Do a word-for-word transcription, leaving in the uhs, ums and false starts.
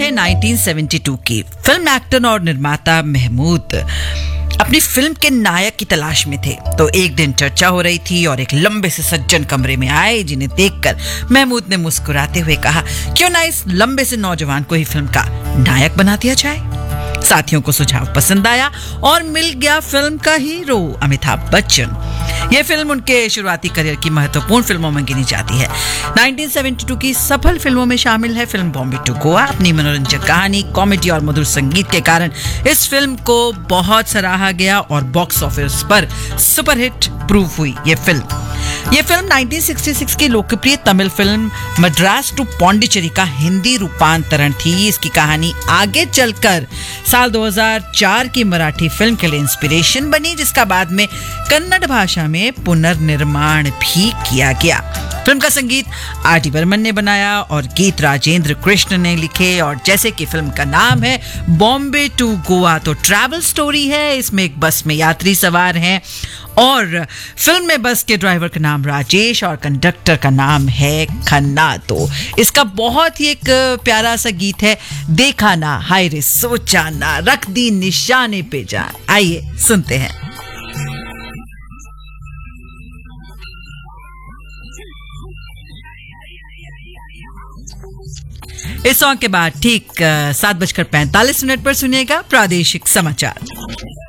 है nineteen seventy two की। Film actor और निर्माता महमूद अपनी फिल्म के नायक की तलाश में थे, तो एक दिन चर्चा हो रही थी और एक लंबे से सज्जन कमरे में आए, जिन्हें देखकर महमूद ने मुस्कुराते हुए कहा, क्यों ना इस लंबे से नौजवान को ही फिल्म का नायक बना दिया जाए। साथियों को सुझाव पसंद आया और मिल गया फिल्म का हीरो अमिताभ बच्चन। यह फिल्म उनके शुरुआती करियर की महत्वपूर्ण फिल्मों में गिनी जाती है। नाइनटीन सेवेंटी टू की सफल फिल्मों में शामिल है फिल्म बॉम्बे टू गोवा। अपनी मनोरंजक कहानी, कॉमेडी और मधुर संगीत के कारण इस फिल्म को बहुत सराहा गया और बॉक्स ऑफिस पर सुपरहिट प्रूव हुई ये फिल्म। यह फिल्म नाइनटीन सिक्सटी सिक्स की लोकप्रिय तमिल फिल्म मद्रास टू पौंडीचेरी का हिंदी रूपांतरण थी। इसकी कहानी आगे चलकर साल दो हज़ार चार की मराठी फिल्म के लिए इंस्पिरेशन बनी, जिसका बाद में कन्नड़ भाषा में पुनर्निर्माण भी किया गया। फिल्म का संगीत आर डी बर्मन ने बनाया और गीत राजेंद्र कृष्ण ने लिखे। और जैसे कि फिल्म का नाम है बॉम्बे टू गोवा, तो ट्रैवल स्टोरी है। इसमें एक बस में यात्री सवार हैं और फिल्म में बस के ड्राइवर का नाम राजेश और कंडक्टर का नाम है खन्ना। तो इसका बहुत ही एक प्यारा सा गीत है, देखा ना हाय रे सोचा ना, रख दी निशाने पे जान। आइए सुनते हैं। इस सॉन्ग के बाद ठीक सात बजकर पैंतालीस मिनट पर सुनिएगा प्रादेशिक समाचार।